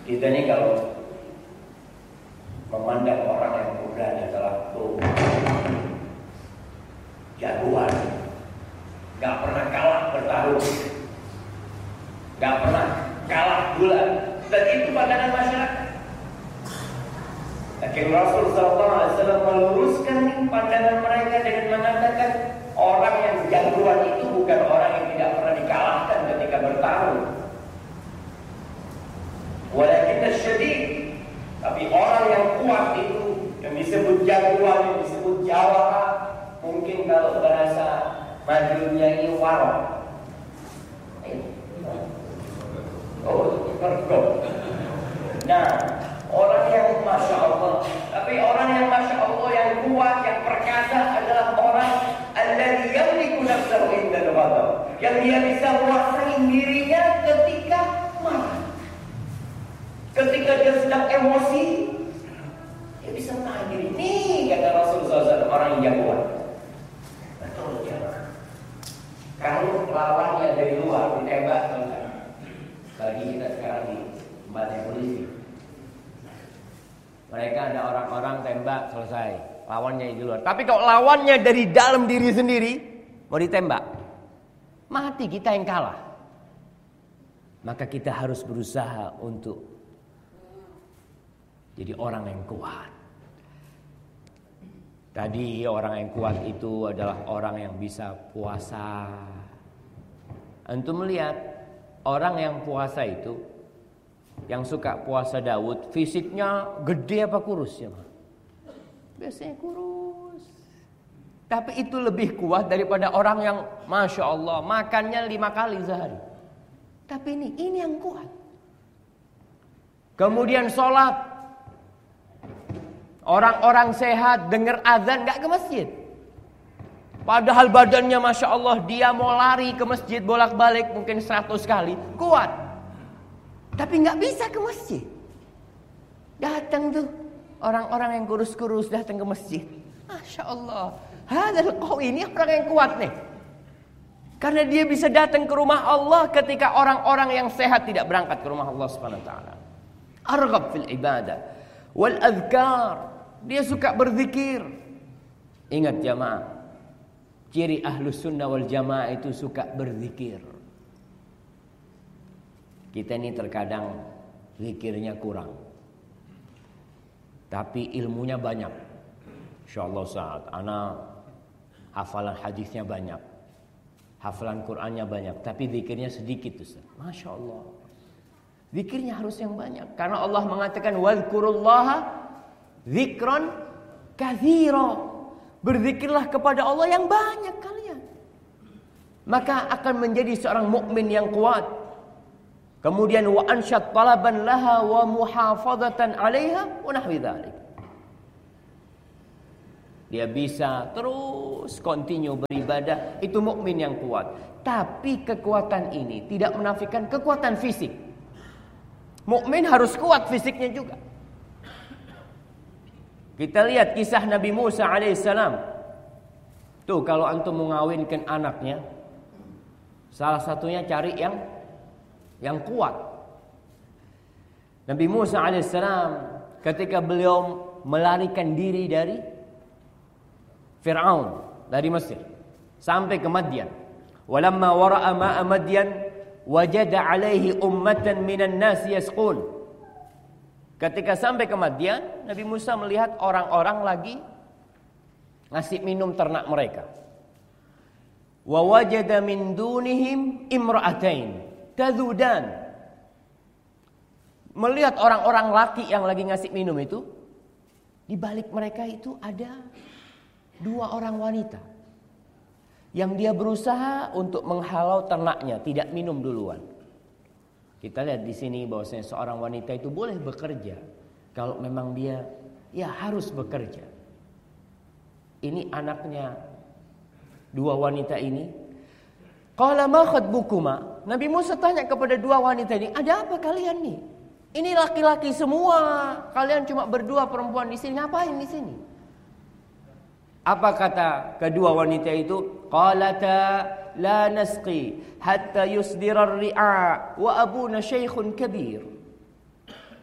Kita ini kalau memandang orang yang berani adalah jagoan, gak pernah kalah bertarung, gak pernah kalah bulan, dan itu pandangan masyarakat. Lakin Rasul SAW meluruskan pandangan mereka dengan mengatakan orang yang jagoan itu bukan orang yang tidak pernah dikalahkan ketika bertarung. Walakin syadid, tapi orang yang kuat itu yang disebut jagoan, yang disebut jawara, mungkin kalau bahasa Madurnya ini warok. Nah, orang yang Masya Allah, tapi orang yang Masya Allah, yang kuat, yang perkasa adalah orang alladzi yamliku nafsahu indal ghadab, yang dia bisa menguasai dirinya ketika marah. Ketika dia sedang emosi, dia bisa menahan diri. Nih kata Rasulullah SAW, orang yang jagoan. Betul jemaah. Kalau lawannya dari luar ditembak, bagi kita sekarang di tempatnya polisi, mereka ada orang-orang tembak selesai, lawannya di luar. Tapi kalau lawannya dari dalam diri sendiri, mau ditembak, mati kita yang kalah. Maka kita harus berusaha untuk jadi orang yang kuat. Tadi orang yang kuat itu adalah orang yang bisa puasa. Antum melihat orang yang puasa itu, yang suka puasa Daud, fisiknya gede apa kurus ya? Biasanya kurus. Tapi itu lebih kuat daripada orang yang Masya Allah makannya 5 kali sehari. Tapi ini yang kuat. Kemudian sholat. Orang-orang sehat dengar azan gak ke masjid. Padahal badannya Masya Allah, dia mau lari ke masjid bolak-balik mungkin 100 kali, kuat. Tapi gak bisa ke masjid. Datang tuh orang-orang yang kurus-kurus datang ke masjid. Masya Allah, hadal qawi, ini orang yang kuat nih. Karena dia bisa datang ke rumah Allah ketika orang-orang yang sehat tidak berangkat ke rumah Allah Subhanahu wa taala. Arghab fil ibadah wal azkar. Dia suka berzikir. Ingat jamaah, ciri ahlus sunnah wal jamaah itu suka berzikir. Kita ini terkadang zikirnya kurang, tapi ilmunya banyak. Insyaallah saat ana hafalan hadisnya banyak, hafalan Qur'annya banyak, tapi zikirnya sedikit Ustaz. Masya Allah. Zikirnya harus yang banyak, karena Allah mengatakan wadhkurullaha zikron katsira. Berzikirlah kepada Allah yang banyak kalian, maka akan menjadi seorang mukmin yang kuat. Kemudian wa ansyat talaban laha wa muhafazatan 'alaiha wa nahwi dzalik. Dia bisa terus continue beribadah, itu mukmin yang kuat. Tapi kekuatan ini tidak menafikan kekuatan fisik. Mukmin harus kuat fisiknya juga. Kita lihat kisah Nabi Musa alaihissalam. Tuh kalau antum mengawinkan anaknya, salah satunya cari yang kuat. Nabi Musa alaihissalam ketika beliau melarikan diri dari Fir'aun, dari Mesir sampai ke Madyan. Walamma wara'a ma'a Madyan wajada alaihi ummatan minan nasi yasqun. Ketika sampai ke Madyan, Nabi Musa melihat orang-orang lagi ngasih minum ternak mereka. Wa wajada min dunihim imra'atain tazudan. Melihat orang-orang laki yang lagi ngasih minum itu, di balik mereka itu ada 2 orang wanita yang dia berusaha untuk menghalau ternaknya, tidak minum duluan. Kita lihat di sini bahwasanya seorang wanita itu boleh bekerja kalau memang dia harus bekerja. Ini anaknya 2 wanita ini. Qala ma khatbukuma? Nabi Musa tanya kepada 2 wanita ini, ada apa kalian nih? Ini laki-laki semua, kalian cuma berdua perempuan di sini, ngapain di sini? Apa kata kedua wanita itu? Qalata la nasqi hatta yusdira ar-ri'a wa abuna syaikhun kabir.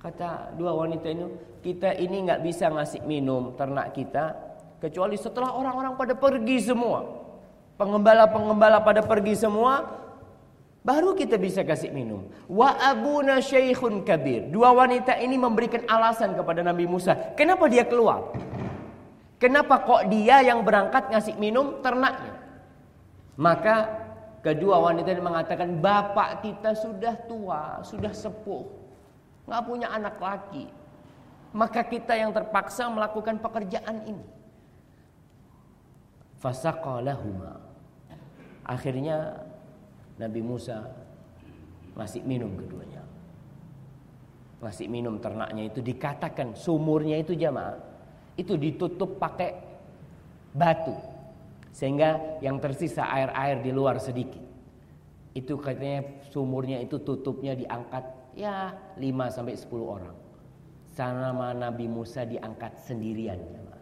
Kata dua wanita ini, kita ini nggak bisa ngasih minum ternak kita kecuali setelah orang-orang pada pergi semua. Pengembala-pengembala pada pergi semua, baru kita bisa kasih minum. Wa abuna syaikhun kabir. Dua wanita ini memberikan alasan kepada Nabi Musa. Kenapa dia keluar? Kenapa kok dia yang berangkat ngasih minum ternaknya? Maka kedua wanita ini mengatakan, bapak kita sudah tua, sudah sepuh, nggak punya anak laki. Maka kita yang terpaksa melakukan pekerjaan ini. Fasaqalahuma. Akhirnya Nabi Musa ngasih minum keduanya. Ngasih minum ternaknya itu, dikatakan sumurnya itu jamaah, itu ditutup pakai batu. Sehingga yang tersisa air-air di luar sedikit. Itu katanya sumurnya itu tutupnya diangkat ya 5-10 orang. Sama Nabi Musa diangkat sendirian.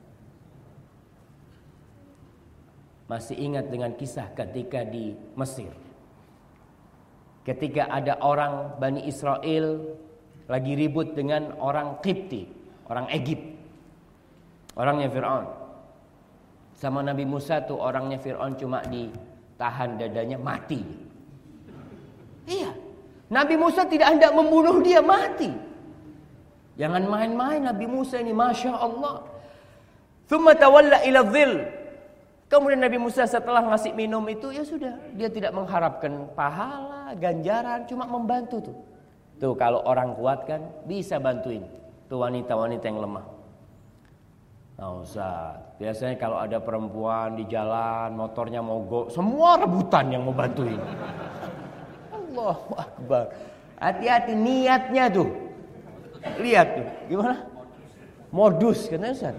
Masih ingat dengan kisah ketika di Mesir. Ketika ada orang Bani Israel lagi ribut dengan orang Qibti, orang Egypt. Orangnya Fir'aun. Sama Nabi Musa tuh orangnya Fir'aun cuma ditahan dadanya mati. Iya. Nabi Musa tidak hendak membunuh dia, mati. Jangan main-main Nabi Musa ini, Masya Allah. Thumma tawalla ila dhil. Kemudian Nabi Musa setelah ngasih minum itu, ya sudah. Dia tidak mengharapkan pahala, ganjaran, cuma membantu tuh. Tuh kalau orang kuat kan bisa bantuin. Tuh wanita-wanita yang lemah. Nah Ustaz, biasanya kalau ada perempuan di jalan, motornya mogok, semua rebutan yang mau bantuin. Allahu Akbar. Hati-hati niatnya tuh. Lihat tuh, gimana? Modus katanya Ustaz.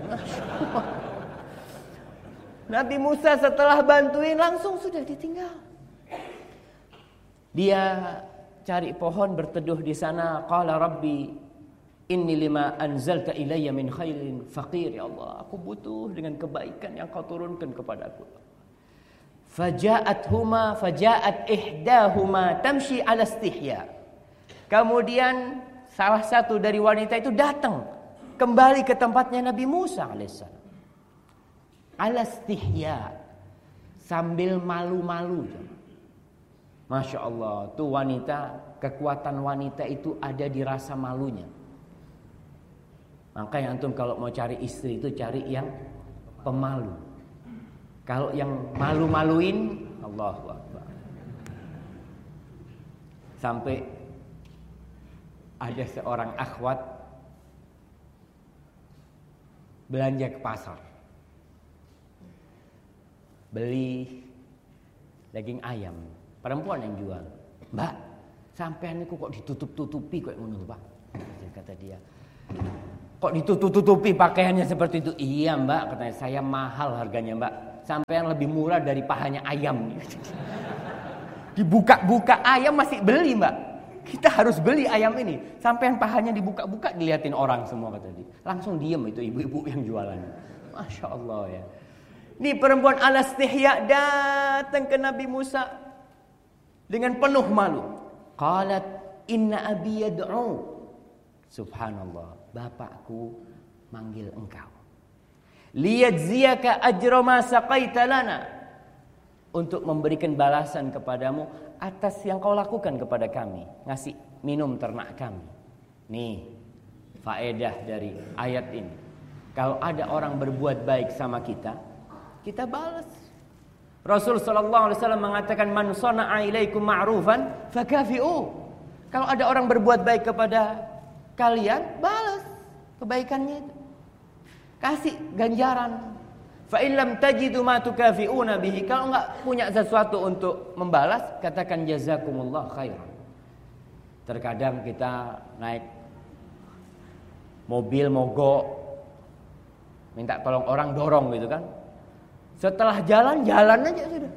Nabi Musa setelah bantuin langsung sudah ditinggal. Dia cari pohon berteduh di sana. Qala Rabbi inni lima anzalta ilayya min khairin faqir. Ya Allah, aku butuh dengan kebaikan yang kau turunkan kepadaku. Faja'at ihdahuma tamshi ala istihya. Kemudian salah satu dari wanita itu datang kembali ke tempatnya Nabi Musa alaihissalam. Ala istihya, sambil malu-malu. Masya Allah, tuh wanita, kekuatan wanita itu ada di rasa malunya. Makanya antum kalau mau cari istri itu cari yang pemalu. Kalau yang malu-maluin, Allahu Akbar. Sampai ada seorang akhwat belanja ke pasar. Beli daging ayam, perempuan yang jual. Mbak, sampean niku kok ditutup-tutupi kok ngono, Pak? Kata dia. Kok ditutup-tutupi pakaiannya seperti itu? Iya, Mbak, katanya saya mahal harganya, Mbak. Sampean lebih murah dari pahanya ayam. Dibuka-buka ayam masih beli, Mbak. Kita harus beli ayam ini. Sampean pahanya dibuka-buka diliatin orang semua kata dia. Langsung diem itu ibu-ibu yang jualan. Masya Allah ya. Ini perempuan al-istihya datang ke Nabi Musa dengan penuh malu. Qalat inna abi yad'u. Subhanallah, bapakku manggil engkau. Liyajziyaka ajra ma saqaita lana. Untuk memberikan balasan kepadamu atas yang kau lakukan kepada kami, ngasih minum ternak kami. Nih, faedah dari ayat ini. Kalau ada orang berbuat baik sama kita, kita balas. Rasul sallallahu alaihi wasallam mengatakan man sana'a ilaikum ma'rufan fakafi'u. Kalau ada orang berbuat baik kepada kalian, balas kebaikannya itu. Kasih ganjaran. Fa in lam tajidu ma tukafi'una bihi. Kalau enggak punya sesuatu untuk membalas, katakan jazakumullah khairan. Terkadang kita naik mobil mogok, minta tolong orang dorong gitu kan. Setelah jalan aja sudah.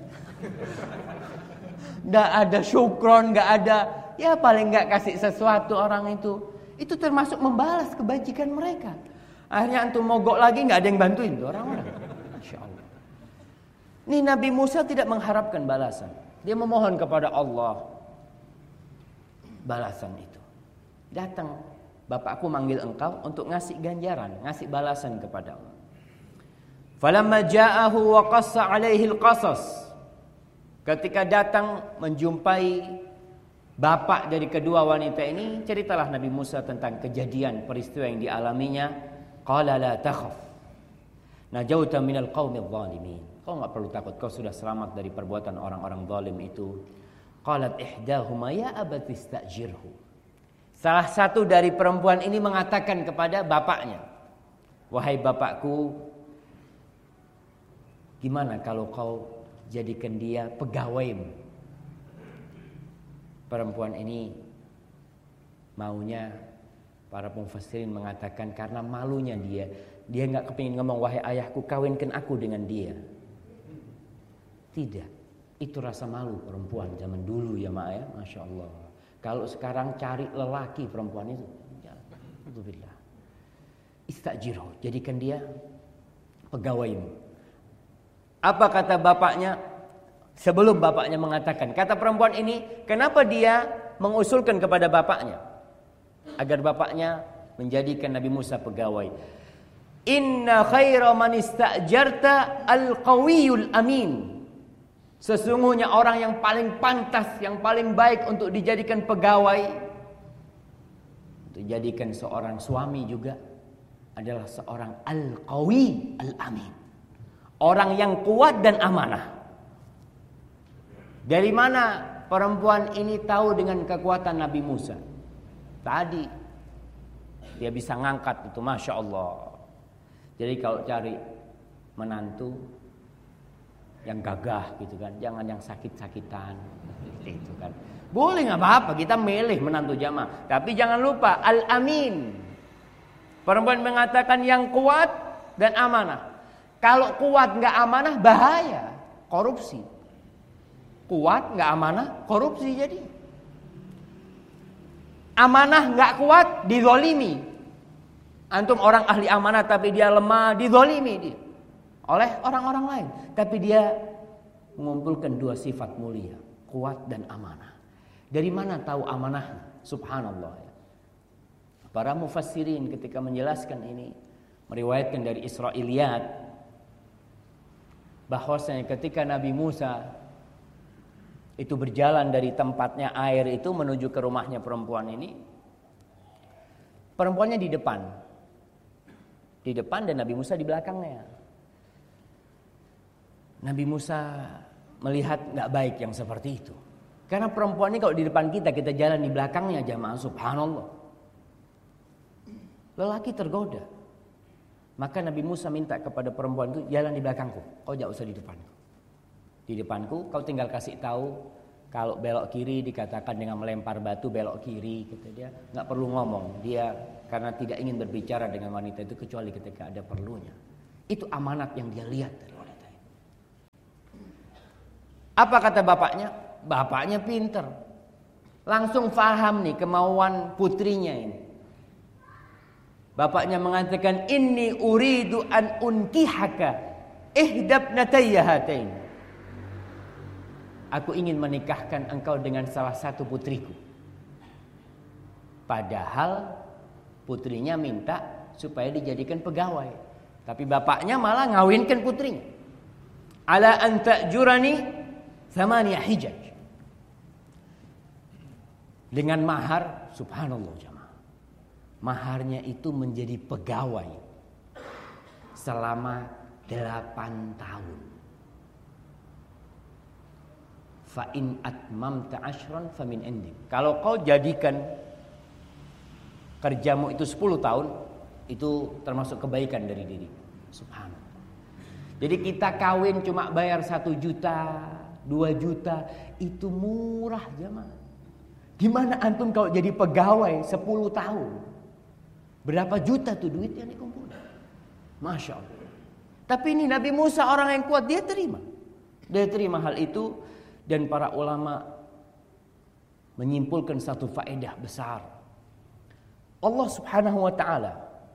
Nggak ada syukron, nggak ada, ya paling nggak kasih sesuatu orang itu. Itu termasuk membalas kebajikan mereka. Akhirnya antum mogok lagi nggak ada yang bantuin tuh orang-orang. Masya Allah. Ini Nabi Musa tidak mengharapkan balasan. Dia memohon kepada Allah balasan itu. Datang bapakku manggil engkau untuk ngasih ganjaran, ngasih balasan kepadamu. Falamma ja'ahu wa qassa 'alaihi al-qasas. Ketika datang menjumpai bapak dari kedua wanita ini, ceritalah Nabi Musa tentang kejadian peristiwa yang dialaminya. Qala la takhaf, najauta minal qaumidh dhalimin. Kau enggak perlu takut, kau sudah selamat dari perbuatan orang-orang zalim itu. Qalat ihdahuma ya abati istajirhu. Salah satu dari perempuan ini mengatakan kepada bapaknya, wahai bapakku, gimana kalau kau jadikan dia pegawaimu? Perempuan ini maunya, para mufassirin mengatakan karena malunya dia nggak kepingin ngomong wahai ayahku kawinkan aku dengan dia. Tidak, itu rasa malu perempuan zaman dulu ya mak ya, masya Allah. Kalau sekarang cari lelaki perempuan itu, alhamdulillah. Istajirhu, jadikan dia pegawaimu. Apa kata bapaknya? Sebelum bapaknya mengatakan, kata perempuan ini, kenapa dia mengusulkan kepada bapaknya agar bapaknya menjadikan Nabi Musa pegawai? Inna khaira man istajarta al-qawiyul amin. Sesungguhnya orang yang paling pantas, yang paling baik untuk dijadikan pegawai, untuk dijadikan seorang suami juga, adalah seorang al-qawi al-amin. Orang yang kuat dan amanah. Dari mana perempuan ini tahu dengan kekuatan Nabi Musa? Tadi dia bisa ngangkat itu, masya Allah. Jadi kalau cari menantu yang gagah gitu kan, jangan yang sakit-sakitan itu kan. Boleh nggak apa-apa, kita milih menantu jamaah, tapi jangan lupa al-amin. Perempuan mengatakan yang kuat dan amanah. Kalau kuat nggak amanah bahaya, korupsi. Kuat nggak amanah, korupsi jadi. Amanah nggak kuat, dizolimi. Antum orang ahli amanah tapi dia lemah, dizolimi dia oleh orang-orang lain. Tapi dia mengumpulkan dua sifat mulia, kuat dan amanah. Dari mana tahu amanahnya? Subhanallah. Para mufassirin ketika menjelaskan ini meriwayatkan dari Israiliyat bahwasanya ketika Nabi Musa itu berjalan dari tempatnya air itu menuju ke rumahnya perempuan ini, perempuannya di depan dan Nabi Musa di belakangnya. Nabi Musa melihat nggak baik yang seperti itu, karena perempuan ini kalau di depan kita jalan di belakangnya jamaah, subhanallah, lelaki tergoda. Maka Nabi Musa minta kepada perempuan itu, jalan di belakangku, kau jangan usah di depanku. Di depanku kau tinggal kasih tahu kalau belok kiri dikatakan dengan melempar batu belok kiri, kata dia. Nggak perlu ngomong, dia karena tidak ingin berbicara dengan wanita itu kecuali ketika ada perlunya. Itu amanat yang dia lihat dari wanita itu. Apa kata bapaknya? Bapaknya pinter, langsung paham nih kemauan putrinya ini. Bapaknya mengatakan, inni uridu an unkihaka ihdabnatayya hatain. Aku ingin menikahkan engkau dengan salah satu putriku. Padahal putrinya minta supaya dijadikan pegawai, tapi bapaknya malah ngawinkan putrinya. Ala an ta'jurani thamaniya hijaj. Dengan mahar, subhanallah jamaah. Maharnya itu menjadi pegawai selama 8 tahun. Fa in atmamta 'ashran famin indik. Kalau kau jadikan kerjamu itu 10 tahun, itu termasuk kebaikan dari diri. Subhanallah. Jadi kita kawin cuma bayar 1 juta, 2 juta, itu murah jamaah. Gimana antum kalau jadi pegawai 10 tahun? Berapa juta tuh duit yang dikumpulkan? Masya Allah. Tapi ini Nabi Musa orang yang kuat, dia terima. Dia terima hal itu. Dan para ulama menyimpulkan satu faedah besar. Allah subhanahu wa ta'ala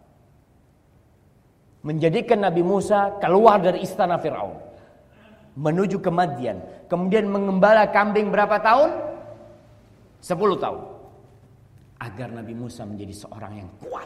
menjadikan Nabi Musa keluar dari istana Fir'aun menuju ke Madyan. Kemudian mengembala kambing berapa tahun? 10 tahun. agar Nabi Musa menjadi seorang yang kuat.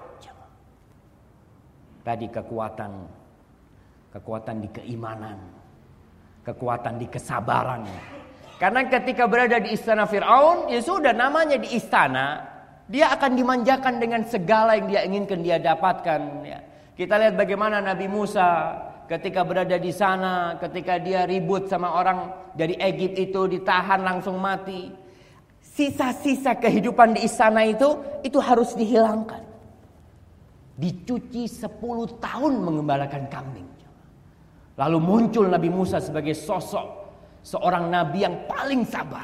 Tadi kekuatan di keimanan, kekuatan di kesabaran. Karena ketika berada di istana Fir'aun, ya sudah namanya di istana, dia akan dimanjakan dengan segala yang dia inginkan dia dapatkan. Ya. Kita lihat bagaimana Nabi Musa ketika berada di sana, ketika dia ribut sama orang dari Egypt itu, ditahan langsung mati. Sisa-sisa kehidupan di istana itu harus dihilangkan. Dicuci 10 tahun mengembalakan kambing. Lalu muncul Nabi Musa sebagai sosok seorang nabi yang paling sabar.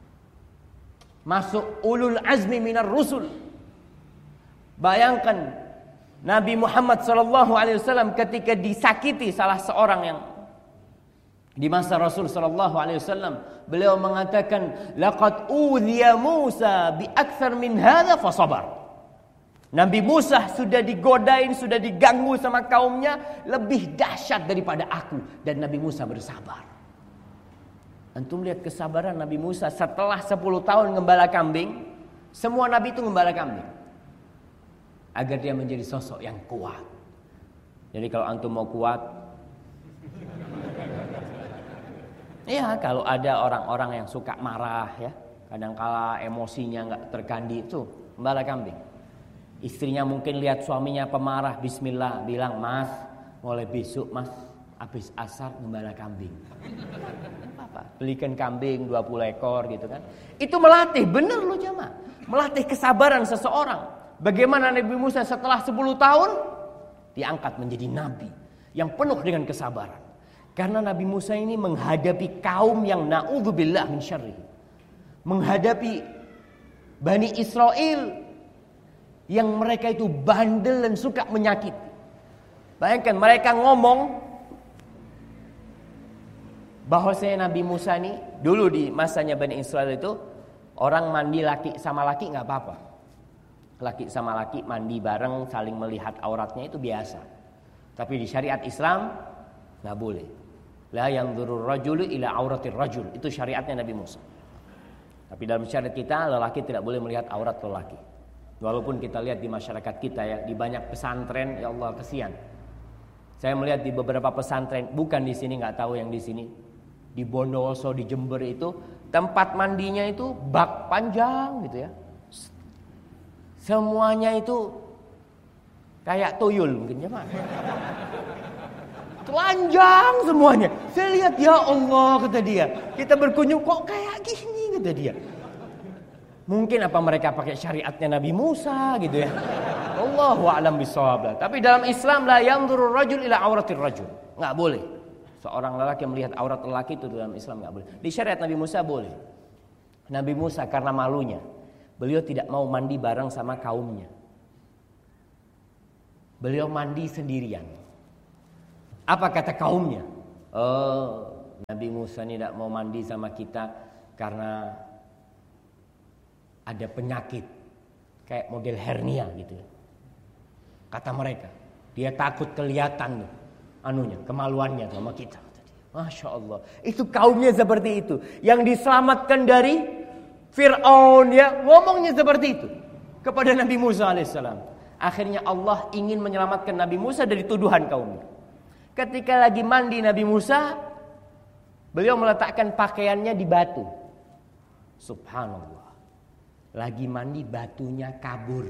Masuk ulul azmi minar rusul. Bayangkan Nabi Muhammad SAW ketika disakiti salah seorang yang di masa Rasul SAW, beliau mengatakan, laqad udhiya Musa bi akthar min hadza fasabar. Nabi Musa sudah digodain, sudah diganggu sama kaumnya lebih dahsyat daripada aku, dan Nabi Musa bersabar. Antum lihat kesabaran Nabi Musa setelah 10 tahun ngembala kambing. Semua nabi itu ngembala kambing agar dia menjadi sosok yang kuat. Jadi kalau antum mau kuat, ya kalau ada orang-orang yang suka marah ya, kadangkala emosinya nggak terkandi, itu gembala kambing. Istrinya mungkin lihat suaminya pemarah, bismillah, bilang, mas, mulai besok mas, habis asar gembala kambing. Apa? Belikan kambing 20 ekor gitu kan. Itu melatih, bener loh jamaah. Melatih kesabaran seseorang. Bagaimana Nabi Musa setelah 10 tahun diangkat menjadi nabi yang penuh dengan kesabaran. Karena Nabi Musa ini menghadapi kaum yang na'udzubillah min syarri. Menghadapi Bani Israel yang mereka itu bandel dan suka menyakiti. Bayangkan mereka ngomong bahwasanya Nabi Musa ini dulu di masanya Bani Israel itu orang mandi laki sama laki nggak apa-apa. Laki sama laki mandi bareng saling melihat auratnya itu biasa. Tapi di syariat Islam nggak boleh. La yanzurur rajulu ila auratir rajul. Itu syariatnya Nabi Musa. Tapi dalam syariat kita lelaki tidak boleh melihat aurat lelaki. Walaupun kita lihat di masyarakat kita ya, di banyak pesantren, ya Allah kesian. Saya melihat di beberapa pesantren, bukan di sini, nggak tahu yang di sini, di Bondowoso, di Jember itu tempat mandinya itu bak panjang gitu ya. Semuanya itu kayak tuyul mungkin ya Pak. Telanjang semuanya. Saya lihat, ya Allah kata dia, kita berkunjung kok kayak gini kata dia. Mungkin apa mereka pakai syariatnya Nabi Musa gitu ya. Allahu a'lam bishawab. Tapi dalam Islam la yanzurur rajul ila auratir rajul. Enggak boleh. Seorang lelaki melihat aurat lelaki itu dalam Islam enggak boleh. Di syariat Nabi Musa boleh. Nabi Musa karena malunya, beliau tidak mau mandi bareng sama kaumnya. Beliau mandi sendirian. Apa kata kaumnya? Oh, Nabi Musa ini tidak mau mandi sama kita karena ada penyakit kayak model hernia gitu. Kata mereka, dia takut kelihatan kemaluannya sama kita. Masya Allah, itu kaumnya seperti itu. Yang diselamatkan dari Fir'aun ya, ngomongnya seperti itu kepada Nabi Musa alaihissalam. Akhirnya Allah ingin menyelamatkan Nabi Musa dari tuduhan kaumnya. Ketika lagi mandi Nabi Musa, beliau meletakkan pakaiannya di batu. Subhanallah. Lagi mandi batunya kabur.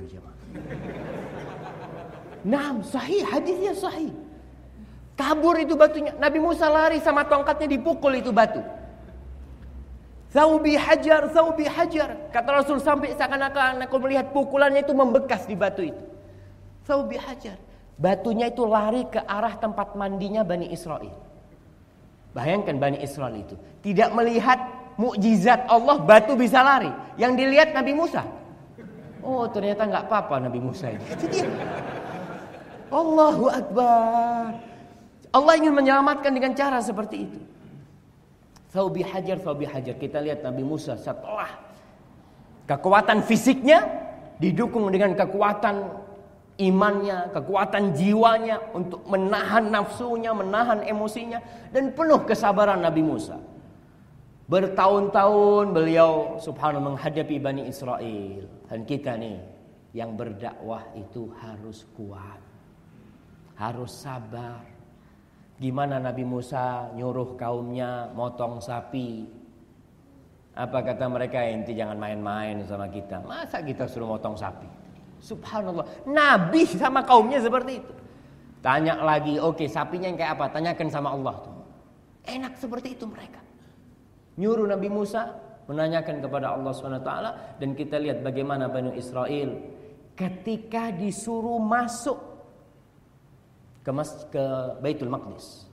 Nah, sahih, hadisnya sahih. Kabur itu batunya. Nabi Musa lari sama tongkatnya, dipukul itu batu. Thawbi hajar, thawbi hajar. Kata Rasul sampai seakan-akan aku melihat pukulannya itu membekas di batu itu. Thawbi hajar. Batunya itu lari ke arah tempat mandinya Bani Israel. Bayangkan Bani Israel itu tidak melihat mukjizat Allah, batu bisa lari. Yang dilihat Nabi Musa. Oh, ternyata nggak apa-apa Nabi Musa ini. Itu dia. Allahu Akbar. Allah ingin menyelamatkan dengan cara seperti itu. Thawbi hajar, thawbi hajar. Kita lihat Nabi Musa setelah kekuatan fisiknya didukung dengan kekuatan imannya, kekuatan jiwanya untuk menahan nafsunya, menahan emosinya, dan penuh kesabaran Nabi Musa. Bertahun-tahun beliau subhanallah menghadapi Bani Israel. Dan kita nih yang berdakwah itu harus kuat, harus sabar. Gimana Nabi Musa nyuruh kaumnya motong sapi. Apa kata mereka? Ente jangan main-main sama kita. Masa kita suruh motong sapi? Subhanallah, Nabi sama kaumnya seperti itu. Tanya lagi, oke, sapinya yang kayak apa? Tanyakan sama Allah tuh. Enak seperti itu mereka. Nyuruh Nabi Musa menanyakan kepada Allah SWT. Dan kita lihat bagaimana Bani Israel ketika disuruh masuk ke Baitul Maqdis.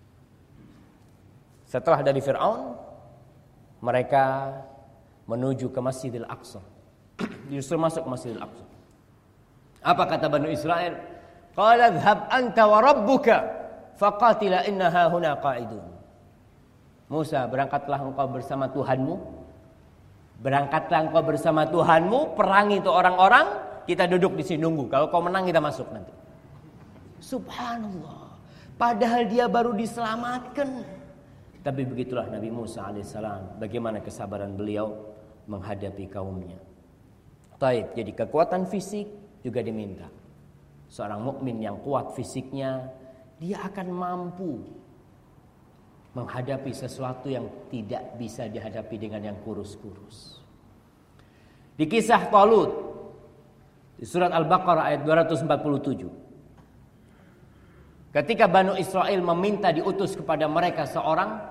Setelah dari Fir'aun, mereka menuju ke Masjidil Aqsa. Disuruh masuk ke Masjidil Aqsa. Apa kata Bani Israel? Qala dhhab anta wa rabbuka faqatila inna hahuna qa'idun. Musa, berangkatlah engkau bersama Tuhanmu. Berangkatlah engkau bersama Tuhanmu, perangi itu orang-orang, kita duduk di sini nunggu. Kalau kau menang kita masuk nanti. Subhanallah. Padahal dia baru diselamatkan. Tapi begitulah Nabi Musa alaihissalam, bagaimana kesabaran beliau menghadapi kaumnya. Taib, jadi kekuatan fisik juga diminta. Seorang mukmin yang kuat fisiknya, dia akan mampu menghadapi sesuatu yang tidak bisa dihadapi dengan yang kurus-kurus. Di kisah Talut di surat Al-Baqarah ayat 247. Ketika Banu Israel meminta diutus kepada mereka seorang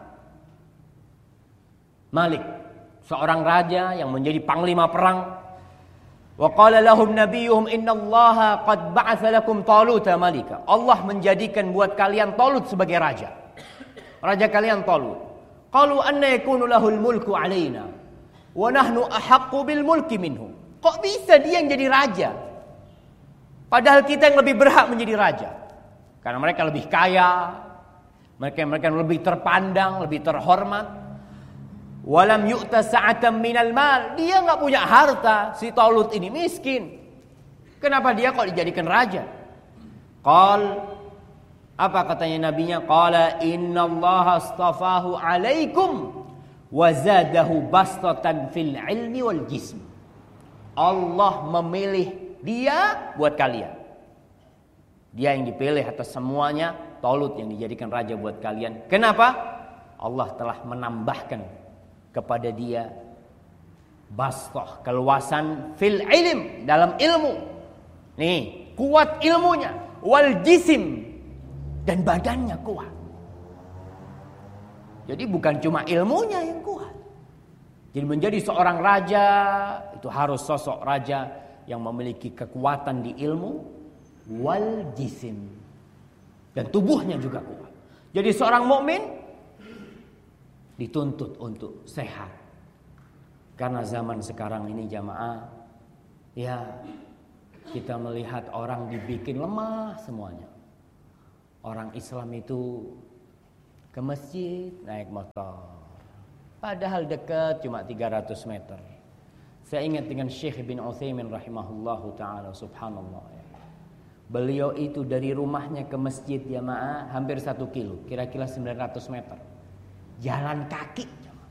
malik, seorang raja yang menjadi panglima perang. Wa qala lahum nabiyuhum innallaha qad ba'atsa lakum Taluta malika. Allah menjadikan buat kalian Talut sebagai raja. Raja kalian Talut. Qalu anna yakunu lahul mulku alaina wa nahnu ahaqqu bil mulki minhu. Kok bisa dia yang jadi raja? Padahal kita yang lebih berhak menjadi raja. Karena mereka lebih kaya, mereka lebih terpandang, lebih terhormat. Walam yu'ta sa'atan minal mal. Dia enggak punya harta. Si Talut ini miskin. Kenapa dia kok dijadikan raja? Apa katanya nabinya? Qala innallaha astafahu alaikum wa zadahu bastatan fil ilmi wal jism. Allah memilih dia buat kalian. Dia yang dipilih atas semuanya. Talut yang dijadikan raja buat kalian. Kenapa? Allah telah menambahkan kepada dia bastah, keluasan fil ilm, dalam ilmu. Nih, kuat ilmunya, wal jisim, dan badannya kuat. Jadi bukan cuma ilmunya yang kuat. Jadi menjadi seorang raja itu harus sosok raja yang memiliki kekuatan di ilmu wal jisim, dan tubuhnya juga kuat. Jadi seorang mukmin dituntut untuk sehat. Karena zaman sekarang ini jamaah, ya kita melihat orang dibikin lemah semuanya. Orang Islam itu ke masjid naik motor. Padahal dekat cuma 300 meter. Saya ingat dengan Syekh bin Utsaimin rahimahullahu ta'ala, subhanallah ya. Beliau itu dari rumahnya ke masjid jamaah hampir 1 kilo, kira-kira 900 meter. Jalan kaki.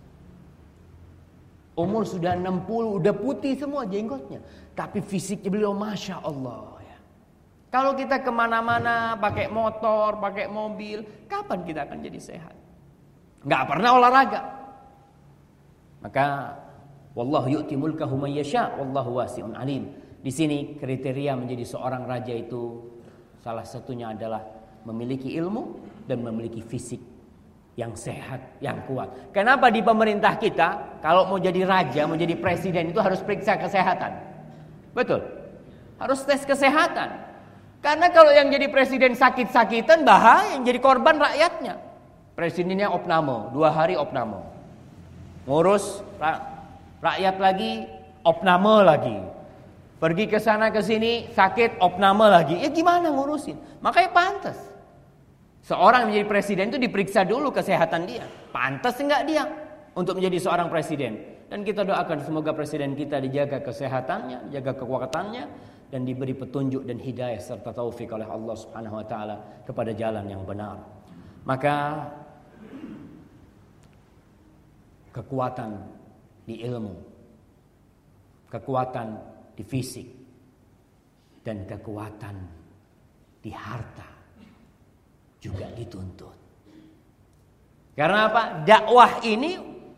Umur sudah 60, udah putih semua jenggotnya. Tapi fisiknya beliau Masya Allah ya. Kalau kita kemana-mana pakai motor, pakai mobil, kapan kita akan jadi sehat? Gak pernah olahraga. Maka wallahu yu'ti mulkahu man yasha wallahu wasi'un alim. Di sini kriteria menjadi seorang raja itu salah satunya adalah memiliki ilmu dan memiliki fisik yang sehat, yang kuat. Kenapa di pemerintah kita kalau mau jadi raja, mau jadi presiden itu harus periksa kesehatan? Betul. Harus tes kesehatan. Karena kalau yang jadi presiden sakit-sakitan bahaya, yang jadi korban rakyatnya. Presidennya opname, 2 hari opname. Ngurus rakyat lagi, opname lagi. Pergi ke sana ke sini sakit, opname lagi. Ya gimana ngurusin? Makanya pantas seorang menjadi presiden itu diperiksa dulu kesehatan dia. Pantas enggak dia untuk menjadi seorang presiden. Dan kita doakan semoga presiden kita dijaga kesehatannya, dijaga kekuatannya, dan diberi petunjuk dan hidayah serta taufik oleh Allah Subhanahu wa taala kepada jalan yang benar. Maka kekuatan di ilmu, kekuatan di fisik, dan kekuatan di harta juga dituntut. Karena apa? Dakwah ini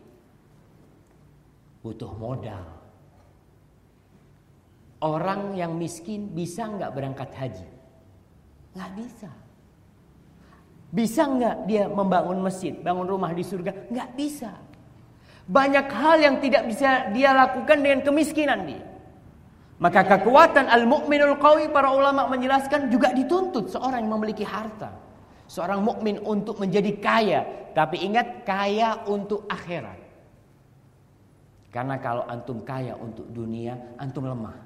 butuh modal. Orang yang miskin bisa nggak berangkat haji? Nggak bisa. Bisa nggak dia membangun masjid, bangun rumah di surga? Nggak bisa. Banyak hal yang tidak bisa dia lakukan dengan kemiskinan dia. Maka kekuatan al-mu'minul qawi, para ulama menjelaskan, juga dituntut seorang yang memiliki harta. Seorang mukmin untuk menjadi kaya, tapi ingat, kaya untuk akhirat. Karena kalau antum kaya untuk dunia, antum lemah.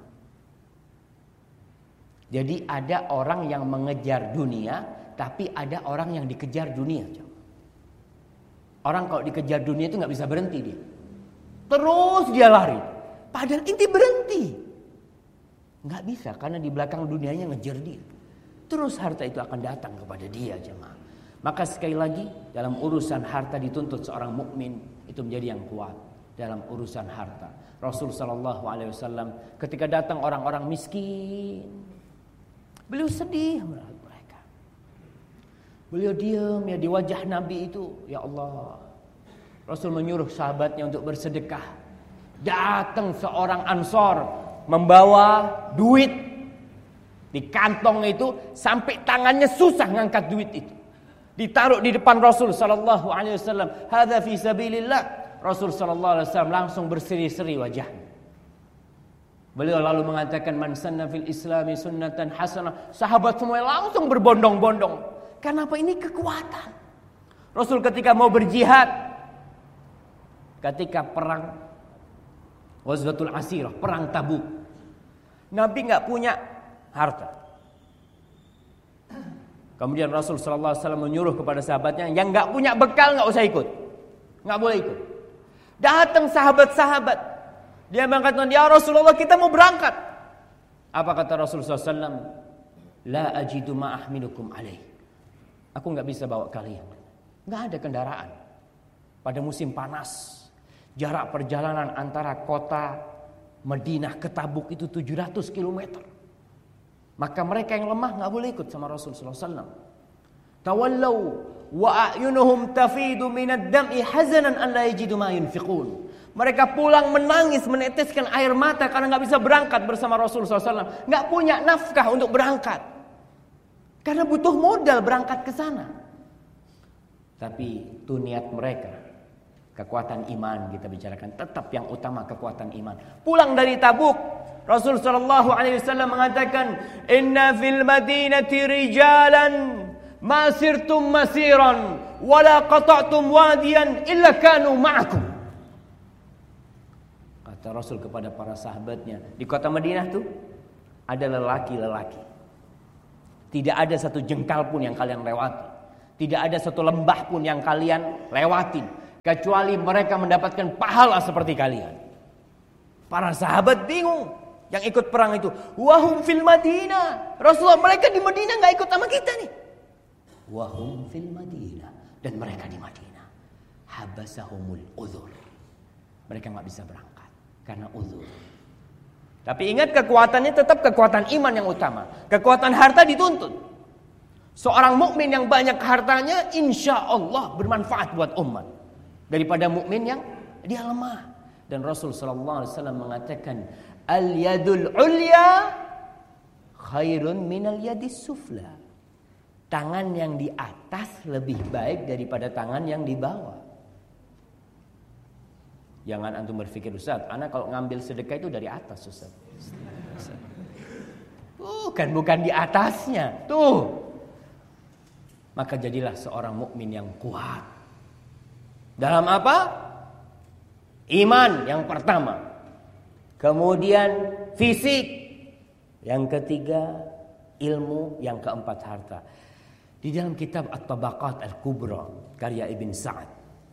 Jadi ada orang yang mengejar dunia, tapi ada orang yang dikejar dunia. Orang kalau dikejar dunia itu nggak bisa berhenti dia. Terus dia lari. Padahal inti berhenti. Nggak bisa, karena di belakang dunianya ngejar dia. Terus harta itu akan datang kepada dia, jemaah. Maka sekali lagi, dalam urusan harta dituntut seorang mukmin itu menjadi yang kuat dalam urusan harta. Rasul sallallahu alaihi wasallam ketika datang orang-orang miskin, beliau sedih melihat mereka. Beliau diam ya di wajah Nabi itu, ya Allah. Rasul menyuruh sahabatnya untuk bersedekah. Datang seorang Ansor membawa duit di kantong itu sampai tangannya susah ngangkat duit itu. Ditaruh di depan Rasul sallallahu alaihi wasallam. Hadza fi sabilillah. Rasul sallallahu alaihi wasallam langsung berseri-seri wajahnya. Beliau lalu mengatakan, man sanna fil islami sunnatan hasanah. Sahabat semua langsung berbondong-bondong. Karena apa? Ini kekuatan. Rasul ketika mau berjihad, ketika perang Ghazwatul Asirah, perang Tabuk, Nabi nggak punya harta. Kemudian Rasul sallallahu alaihi wasallam menyuruh kepada sahabatnya, yang nggak punya bekal nggak usah ikut, nggak boleh ikut. Datang sahabat-sahabat, dia mengatakan, ya Rasulullah, kita mau berangkat. Apa kata Rasulullah SAW? La ajidu ma ahmilukum alaih. Aku nggak bisa bawa kalian. Nggak ada kendaraan. Pada musim panas, jarak perjalanan antara kota Madinah ke Tabuk itu 700 km. Maka mereka yang lemah nggak boleh ikut sama Rasulullah SAW. Tawallau wa a'yunuhum tafidu minad dam'i hazanan an la yajidu ma yunfiqun. Mereka pulang menangis, meneteskan air mata karena nggak bisa berangkat bersama Rasulullah SAW. Nggak punya nafkah untuk berangkat. Karena butuh modal berangkat ke sana. Tapi itu niat mereka. Kekuatan iman kita bicarakan. Tetap yang utama kekuatan iman. Pulang dari Tabuk, Rasul sallallahu alaihi wasallam mengatakan, "Inna fil madinati rijalan ma sirtum masiran wa la qata'tum wadiyan illa kanu ma'akum." Kata Rasul kepada para sahabatnya, di kota Madinah tuh ada lelaki-lelaki. Tidak ada satu jengkal pun yang kalian lewati. Tidak ada satu lembah pun yang kalian lewatin, kecuali mereka mendapatkan pahala seperti kalian. Para sahabat bingung. Yang ikut perang itu, wahum fil Madinah. Rasulullah, mereka di Madinah nggak ikut sama kita nih. Wahum fil Madinah, dan mereka di Madinah. Habasahumul uzur. Mereka nggak bisa berangkat karena uzur. Tapi ingat, kekuatannya tetap kekuatan iman yang utama. Kekuatan harta dituntut. Seorang mukmin yang banyak hartanya, insya Allah bermanfaat buat umat daripada mukmin yang dia lemah. Dan Rasul sallallahu alaihi wasallam mengatakan, al-yadul ulya khairun minal yadis sufla. Tangan yang di atas lebih baik daripada tangan yang di bawah. Jangan antum berpikir, Ustaz, anak kalau ngambil sedekah itu dari atas, Ustaz. Bukan di atasnya. Tuh. Maka jadilah seorang mukmin yang kuat. Dalam apa? Iman yang pertama. Kemudian fisik. Yang ketiga ilmu. Yang keempat harta. Di dalam kitab At-Tabaqat Al-Kubra karya Ibn Sa'ad,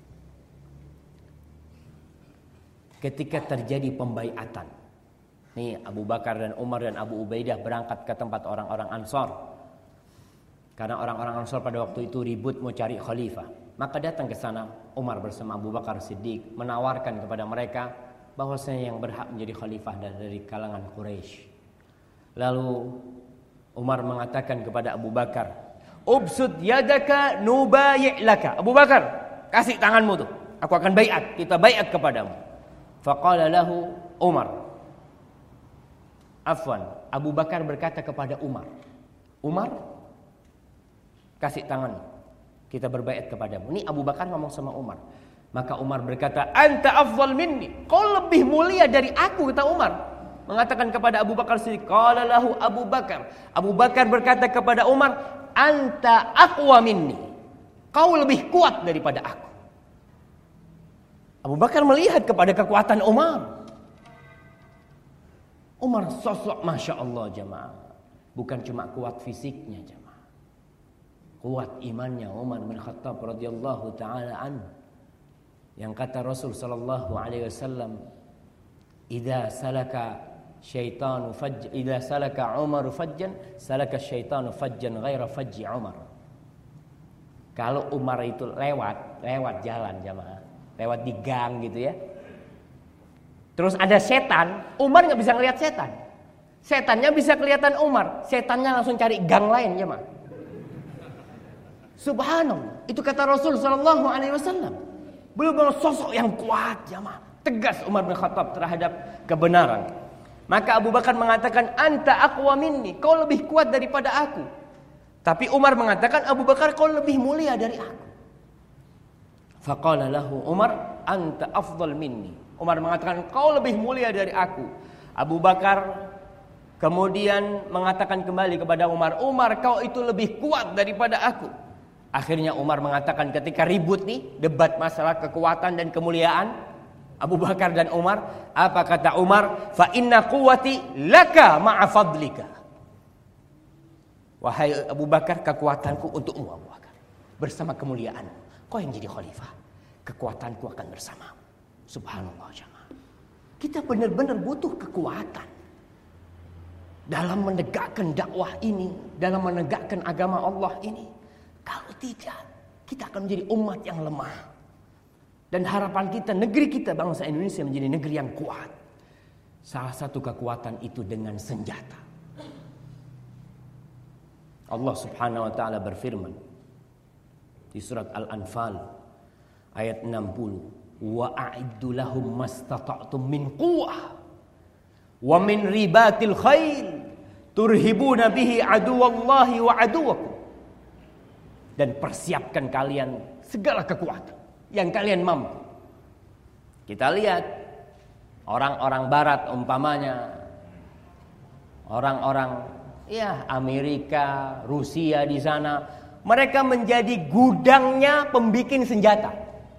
ketika terjadi pembaiatan, nih Abu Bakar dan Umar dan Abu Ubaidah berangkat ke tempat orang-orang Ansar. Karena orang-orang Ansar pada waktu itu ribut mau cari khalifah. Maka datang ke sana Umar bersama Abu Bakar Siddiq menawarkan kepada mereka bahwasanya yang berhak menjadi khalifah dari kalangan Quraisy. Lalu Umar mengatakan kepada Abu Bakar, "Ubsud yadaka nubayi' laka." Abu Bakar, kasih tanganmu tuh. Aku akan baiat, kita baiat kepadamu. Faqala lahu Umar. Afwan, Abu Bakar berkata kepada Umar, "Umar, kasih tanganmu. Kita berbaiat kepadamu." Ini Abu Bakar ngomong sama Umar. Maka Umar berkata, "Anta afdal minni." Kau lebih mulia dari aku, kata Umar. Mengatakan kepada Abu Bakar Siddiq. Qala lahu Abu Bakar. Abu Bakar berkata kepada Umar, "Anta aqwa minni." Kau lebih kuat daripada aku. Abu Bakar melihat kepada kekuatan Umar. Umar sosok Masya Allah jamaah. Bukan cuma kuat fisiknya jamaah. Kuat imannya Umar bin Khattab radhiyallahu taala anhu. Yang kata Rasul sallallahu alaihi wasallam, "Idza salaka syaitanu idza salaka Umar fajjan, salaka syaitanu fajjan ghaira fajji Umar." Kalau Umar itu lewat jalan jamaah, lewat di gang gitu ya. Terus ada setan, Umar nggak bisa ngelihat setan. Setannya bisa kelihatan Umar, setannya langsung cari gang lain jamaah. Subhanallah, itu kata Rasul sallallahu alaihi wasallam. Beliau sosok yang kuat jamaah, tegas Umar bin Khattab terhadap kebenaran. Maka Abu Bakar mengatakan, "Anta aqwa minni." Kau lebih kuat daripada aku. Tapi Umar mengatakan, "Abu Bakar, kau lebih mulia dari aku." Faqala lahu Umar, "Anta afdal minni." Umar mengatakan, "Kau lebih mulia dari aku." Abu Bakar kemudian mengatakan kembali kepada Umar, "Umar, kau itu lebih kuat daripada aku." Akhirnya Umar mengatakan ketika ribut nih, debat masalah kekuatan dan kemuliaan Abu Bakar dan Umar, apa kata Umar? "Fa inna quwwati laka ma'a fadlika." Wahai Abu Bakar, kekuatanku untukmu Abu Bakar. Bersama kemuliaan, kau yang jadi khalifah, kekuatanku akan bersamamu. Subhanallah jemaah. Kita benar-benar butuh kekuatan dalam menegakkan dakwah ini, dalam menegakkan agama Allah ini. Kalau tidak, kita akan menjadi umat yang lemah. Dan harapan kita, negeri kita, bangsa Indonesia menjadi negeri yang kuat. Salah satu kekuatan itu dengan senjata. Allah subhanahu wa ta'ala berfirman di surat Al-Anfal ayat 60. "Wa a'iddu lahum mastata'tum min quwwah wa min ribatil khail turhibuna bihi aduwallahi wa aduwakum." Dan persiapkan kalian segala kekuatan yang kalian mampu. Kita lihat orang-orang barat umpamanya, orang-orang Amerika, Rusia di sana, mereka menjadi gudangnya pembikin senjata.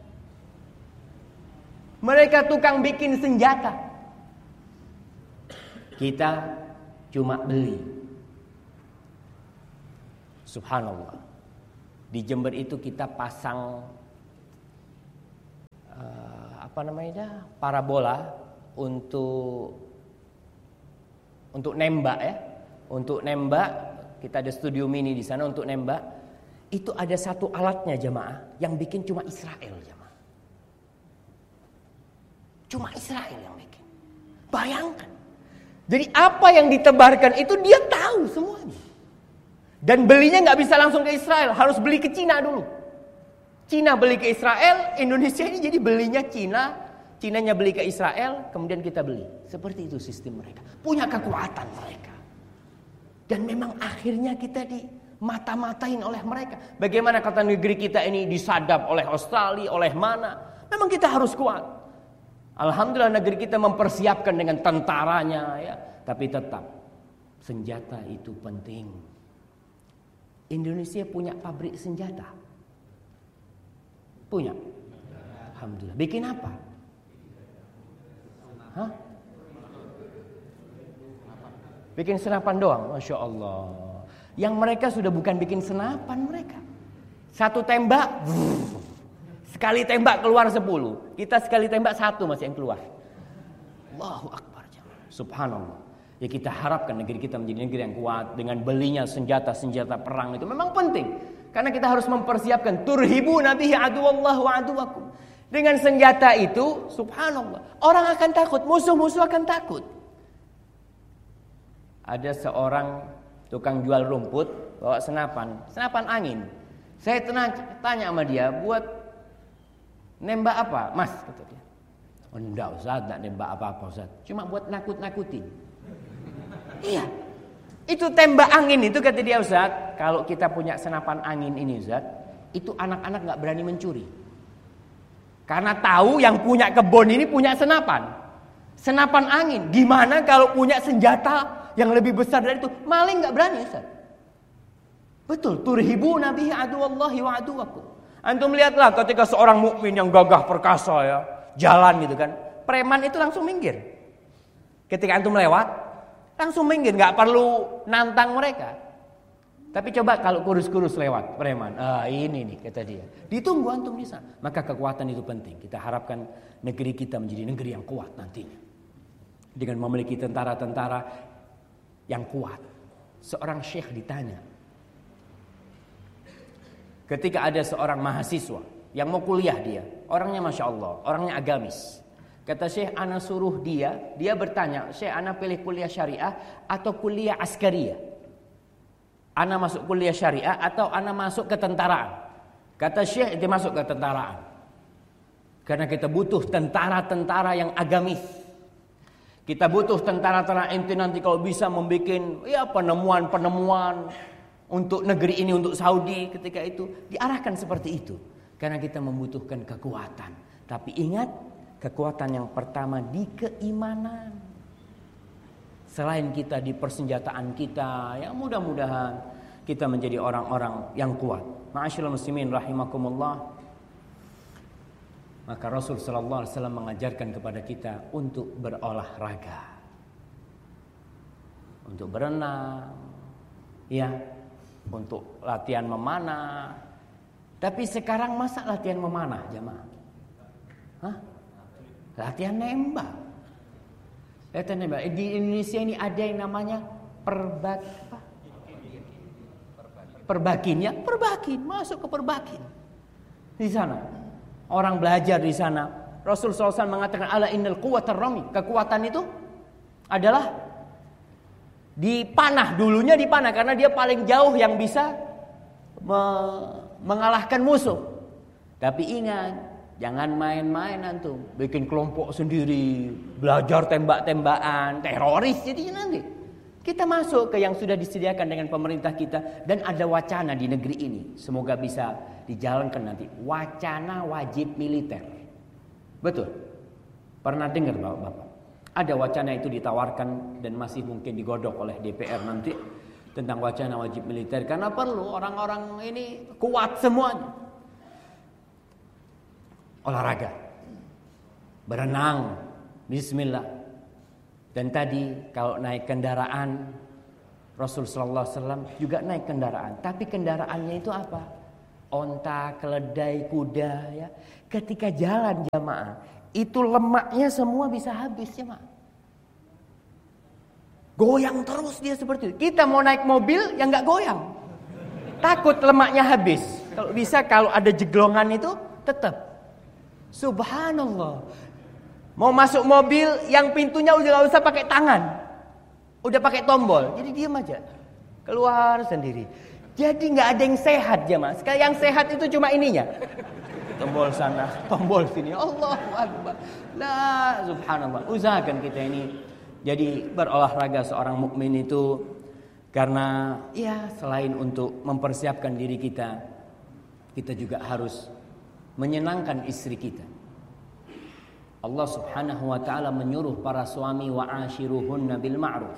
Mereka tukang bikin senjata. Kita cuma beli. Subhanallah. Di Jember itu kita pasang parabola untuk nembak ya. Untuk nembak, kita ada studio mini di sana untuk nembak. Itu ada satu alatnya jemaah yang bikin cuma Israel jemaah. Cuma Israel yang bikin. Bayangkan. Jadi apa yang ditebarkan itu dia tahu semuanya. Dan belinya nggak bisa langsung ke Israel, harus beli ke Cina dulu. Cina beli ke Israel, Indonesia ini jadi belinya Cina, Cinanya beli ke Israel, kemudian kita beli. Seperti itu sistem mereka. Punya kekuatan mereka. Dan memang akhirnya kita dimata-matain oleh mereka. Bagaimana kata negeri kita ini disadap oleh Australia, oleh mana? Memang kita harus kuat. Alhamdulillah negeri kita mempersiapkan dengan tentaranya ya, tapi tetap senjata itu penting. Indonesia punya pabrik senjata? Punya? Alhamdulillah. Bikin apa? Hah? Bikin senapan doang? Masya Allah. Yang mereka sudah bukan bikin senapan mereka. Satu tembak, sekali tembak keluar 10. Kita sekali tembak 1 masih yang keluar. Allahu Akbar. Subhanallah. Ya kita harapkan negeri kita menjadi negeri yang kuat dengan belinya senjata-senjata perang itu memang penting. Karena kita harus mempersiapkan turhibuna bihi aduwallah wa aduwakum. Dengan senjata itu, subhanallah, orang akan takut, musuh-musuh akan takut. Ada seorang tukang jual rumput bawa senapan angin. Saya tanya sama dia, buat nembak apa, Mas? Kata dia. Oh, enggak Ustaz, enggak nembak apa-apa Ustaz. Cuma buat nakut-nakutin. Iya. Itu tembak angin itu kata dia, Ustaz, kalau kita punya senapan angin ini Ustaz, itu anak-anak enggak berani mencuri. Karena tahu yang punya kebun ini punya senapan. Senapan angin. Gimana kalau punya senjata yang lebih besar dari itu? Maling enggak berani Ustaz. Betul, turhibuna bihi aduwallahi wa aduwakum. Antum lihatlah ketika seorang mukmin yang gagah perkasa ya, jalan gitu kan, preman itu langsung minggir. Ketika antum lewat, langsung minggir, nggak perlu nantang mereka. Tapi coba kalau kurus-kurus lewat preman, ini nih kata dia, ditunggu antum di sana. Maka kekuatan itu penting. Kita harapkan negeri kita menjadi negeri yang kuat nantinya, dengan memiliki tentara-tentara yang kuat. Seorang syekh ditanya, ketika ada seorang mahasiswa yang mau kuliah, dia orangnya masya Allah, orangnya agamis. Kata Syekh, ana suruh dia bertanya, Syekh, ana pilih kuliah syariah atau kuliah askariyah? Ana masuk kuliah syariah atau ana masuk ketentaraan? Kata Syekh, dia masuk ketentaraan. Karena kita butuh tentara-tentara yang agamis. Kita butuh tentara-tentara ente nanti kalau bisa membuat penemuan-penemuan untuk negeri ini, untuk Saudi ketika itu. Diarahkan seperti itu. Karena kita membutuhkan kekuatan. Tapi ingat, kekuatan yang pertama di keimanan. Selain kita di persenjataan kita, ya mudah-mudahan kita menjadi orang-orang yang kuat. Ma'asyiral muslimin rahimakumullah. Maka Rasul sallallahu alaihi wasallam mengajarkan kepada kita untuk berolahraga. Untuk berenang, ya, untuk latihan memanah. Tapi sekarang masa latihan memanah, jamaah? Hah? Latihan nembak. Latihan nembak. Di Indonesia ini ada yang namanya perbakin ya, perbakin, masuk ke perbakin. Di sana orang belajar di sana. Rasul SAW mengatakan ala innal quwwatar rami. Kekuatan itu adalah dipanah, dulunya dipanah karena dia paling jauh yang bisa mengalahkan musuh. Tapi ingat, jangan main-main antum, bikin kelompok sendiri, belajar tembak-tembakan, teroris jadinya nanti. Kita masuk ke yang sudah disediakan dengan pemerintah kita, dan ada wacana di negeri ini, semoga bisa dijalankan nanti, wacana wajib militer. Betul? Pernah dengar Bapak-bapak? Ada wacana itu ditawarkan dan masih mungkin digodok oleh DPR nanti tentang wacana wajib militer, karena perlu orang-orang ini kuat semuanya. Olahraga, berenang, bismillah. Dan tadi kalau naik kendaraan, Rasul sallallahu alaihi wasallam juga naik kendaraan. Tapi kendaraannya itu apa? Onta, keledai, kuda ya. Ketika jalan jamaah, itu lemaknya semua bisa habis jamaah. Goyang terus dia seperti itu. Kita mau naik mobil yang enggak goyang. Takut lemaknya habis. Kalau bisa, kalau ada jeglongan itu tetap. Subhanallah. Mau masuk mobil yang pintunya udah gak usah pakai tangan, udah pakai tombol. Jadi diam aja, keluar sendiri. Jadi gak ada yang sehat jemaah. Sekarang yang sehat itu cuma ininya, tombol sana, tombol sini. Allahu Akbar. Nah, subhanallah. Usahakan kita ini jadi berolahraga seorang mukmin itu, karena ya selain untuk mempersiapkan diri kita, kita juga harus menyenangkan istri kita. Allah subhanahu wa ta'ala menyuruh para suami wa'ashiruhunna bil ma'ruf.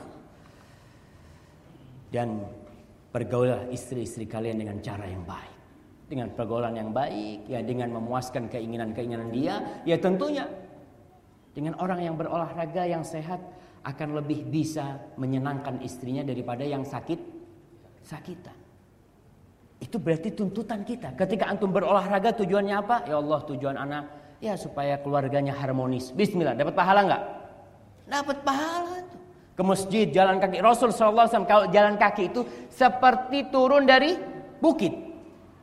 Dan bergaulah istri-istri kalian dengan cara yang baik. Dengan pergaulan yang baik, ya dengan memuaskan keinginan-keinginan dia, ya tentunya dengan orang yang berolahraga yang sehat akan lebih bisa menyenangkan istrinya daripada yang sakitan. Itu berarti tuntutan kita. Ketika antum berolahraga tujuannya apa? Ya Allah, tujuan anak ya supaya keluarganya harmonis. Bismillah, dapat pahala enggak? Dapat pahala tuh. Ke masjid jalan kaki. Rasul sallallahu alaihi wasallam kalau jalan kaki itu seperti turun dari bukit.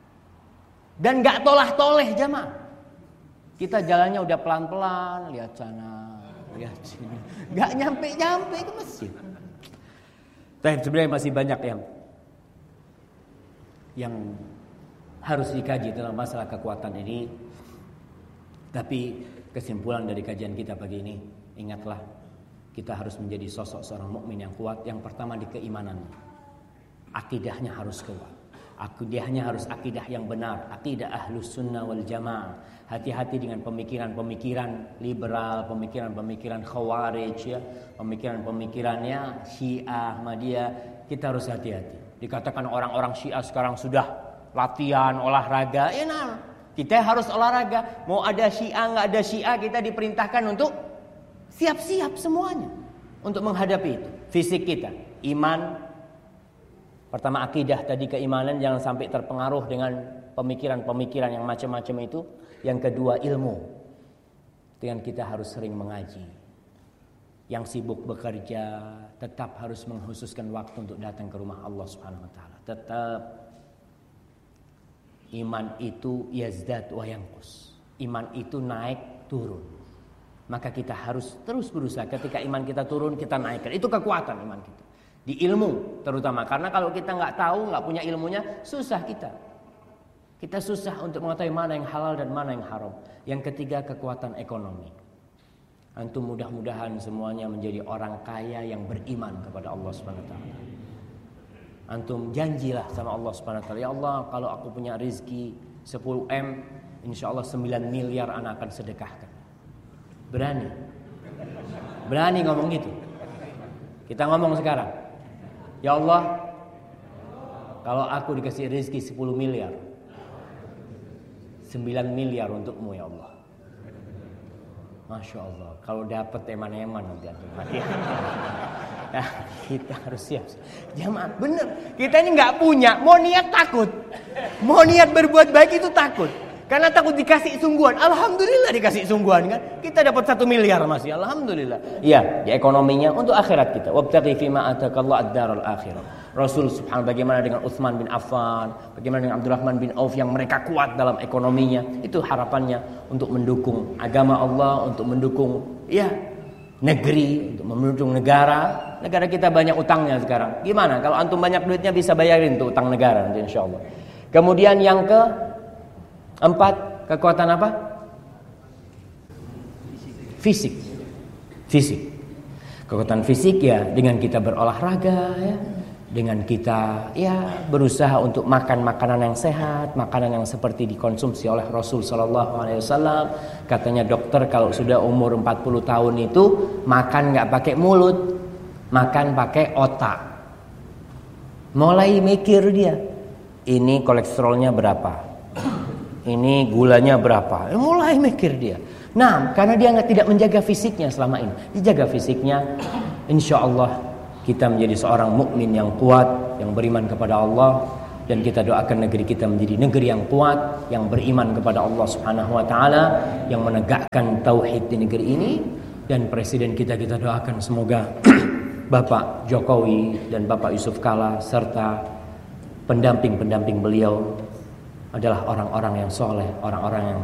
Dan gak tolah-toleh jamaah. Kita jalannya udah pelan-pelan, lihat sana, lihat sini. Gak nyampe-nyampe ke masjid. Tapi sebenarnya masih banyak yang harus dikaji dalam masalah kekuatan ini. Tapi kesimpulan dari kajian kita pagi ini, ingatlah, kita harus menjadi sosok seorang mukmin yang kuat. Yang pertama di keimanannya. Akidahnya harus kuat. Akidahnya harus akidah yang benar, akidah ahlus sunnah wal jamaah. Hati-hati dengan pemikiran-pemikiran liberal, pemikiran-pemikiran khawarij, ya, pemikiran-pemikirannya Syiah, Ahmadiyah. Kita harus hati-hati. Dikatakan orang-orang Syiah sekarang sudah latihan olahraga, nah, kita harus olahraga. Mau ada Syiah nggak ada Syiah, kita diperintahkan untuk siap-siap semuanya untuk menghadapi itu. Fisik kita, iman. Pertama akidah tadi, keimanan, jangan sampai terpengaruh dengan pemikiran-pemikiran yang macam-macam itu. Yang kedua ilmu. Dengan kita harus sering mengaji. Yang sibuk bekerja tetap harus mengkhususkan waktu untuk datang ke rumah Allah Subhanahu wa taala. Tetap iman itu yazdad wa yanqus. Iman itu naik turun. Maka kita harus terus berusaha. Ketika iman kita turun, kita naikkan. Itu kekuatan iman kita. Di ilmu terutama, karena kalau kita nggak tahu, nggak punya ilmunya, susah kita susah untuk mengetahui mana yang halal dan mana yang haram. Yang ketiga, kekuatan ekonomi. Antum mudah-mudahan semuanya menjadi orang kaya yang beriman kepada Allah Subhanahu wa taala. Antum janjilah sama Allah Subhanahu wa taala, ya Allah, kalau aku punya rezeki 10 M, insyaallah 9 miliar anak akan sedekahkan. Berani ngomong gitu. Kita ngomong sekarang, ya Allah, kalau aku dikasih rezeki 10 miliar, 9 miliar untukmu ya Allah. Masya Allah. Kalau dapat eman-eman nanti antum. Nah, kita harus siap. Jamaah, bener. Kita ini nggak punya, mau niat takut. Mau niat berbuat baik itu takut. Karena takut dikasih sungguhan. Alhamdulillah dikasih sungguhan kan. Kita dapat 1 miliar masih. Alhamdulillah. Iya, di ekonominya untuk akhirat kita. Wabtaghi fima atakallahu ad-daral akhirah. Rasul subhanahu bagaimana dengan Utsman bin Affan, bagaimana dengan Abdurrahman bin Auf yang mereka kuat dalam ekonominya. Itu harapannya untuk mendukung agama Allah, untuk mendukung negeri, untuk mendukung negara. Negara kita banyak utangnya sekarang. Gimana kalau antum banyak duitnya bisa bayarin tuh utang negara nanti insyaallah. Kemudian yang keempat, kekuatan apa? Fisik. Kekuatan fisik ya dengan kita berolahraga ya. Dengan kita berusaha untuk makan makanan yang sehat, makanan yang seperti dikonsumsi oleh Rasul sallallahu alaihi wasallam. Katanya dokter kalau sudah umur 40 tahun itu makan enggak pakai mulut, makan pakai otak. Mulai mikir dia, ini kolesterolnya berapa? Ini gulanya berapa? Mulai mikir dia. Nah, karena dia tidak menjaga fisiknya selama ini. Dijaga fisiknya, insyaallah kita menjadi seorang mukmin yang kuat, yang beriman kepada Allah, dan kita doakan negeri kita menjadi negeri yang kuat, yang beriman kepada Allah Subhanahu wa taala, yang menegakkan tauhid di negeri ini. Dan presiden kita doakan semoga Bapak Jokowi dan Bapak Yusuf Kalla serta pendamping-pendamping beliau adalah orang-orang yang soleh, orang-orang yang